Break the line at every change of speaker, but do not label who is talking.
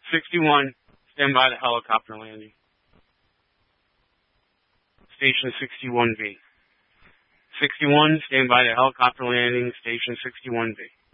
61, stand by the helicopter landing. Station 61B. 61, stand by the helicopter landing, station 61B.